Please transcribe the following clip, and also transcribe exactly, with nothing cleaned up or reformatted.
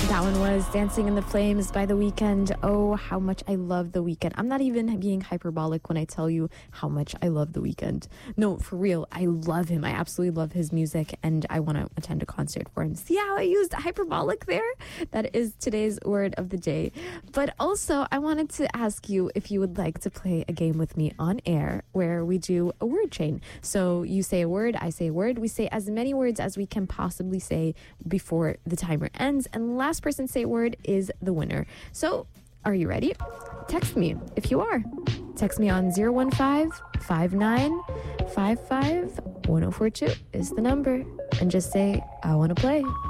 That one was Dancing in the Flames by The Weeknd. Oh, how much I love The Weeknd. I'm not even being hyperbolic when I tell you how much I love The Weeknd. No, for real, I love him. I absolutely love his music, and I want to attend a concert for him. See how I used hyperbolic there? That is today's word of the day. But also, I wanted to ask you if you would like to play a game with me on air where we do a word chain. So you say a word, I say a word. We say as many words as we can possibly say before the timer ends, and last person say a word is the winner. So, are you ready? Text me if you are. Text me on zero one five, five nine five five, one zero four two is the number. And just say, I want to play.